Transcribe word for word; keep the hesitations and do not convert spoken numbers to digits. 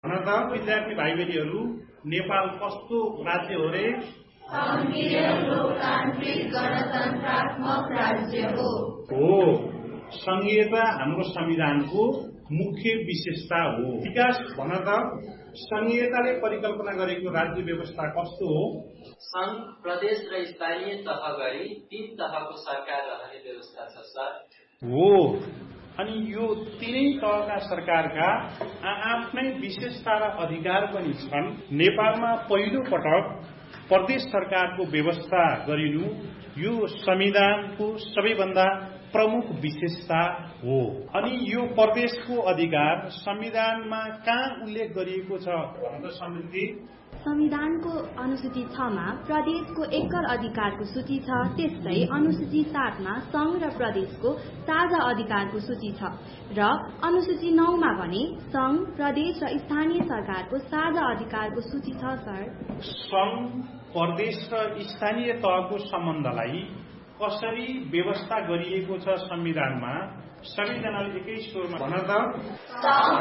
भन त विद्यार्थी भाइ बहिनीहरू, नेपाल कस्तो राज्य हो रे? संघीय लोकतान्त्रिक गणतन्त्रात्मक राज्य हो। हो, संघीयता हाम्रो संविधानको मुख्य विशेषता हो। विकास भन त संघीयताले परिकल्पना गरेको राज्य व्यवस्था कस्तो हो? संघ, प्रदेश र स्थानीय तह गरी तीन तहको सरकार रहने व्यवस्था छ सर। हो, अनि यो तीनै तहका सरकारका आफ्नै विशेषता र अधिकार पनि छन्। नेपालमा पहिलो पटक प्रदेश सरकारको व्यवस्था गरिनु यो संविधानको सबैभन्दा प्रमुख विशेषता हो। अनि यो प्रदेशको अधिकार संविधानमा कहाँ उल्लेख गरिएको छ भन्दा समृद्धि? संविधानको अनुसूची छ मा प्रदेशको एकल अधिकारको सूची छ। त्यस्तै अनुसूची सात मा संघ र प्रदेशको साझा अधिकारको सूची छ र अनुसूची नौ मा भने संघ, प्रदेश र स्थानीय सरकारको साझा अधिकारको सूची छ सर। संघ, प्रदेश र स्थानीय तहको सम्बन्धलाई कसरी व्यवस्था गरिएको छ संविधानमा? सबैजनाले एकै स्वरमा भन त।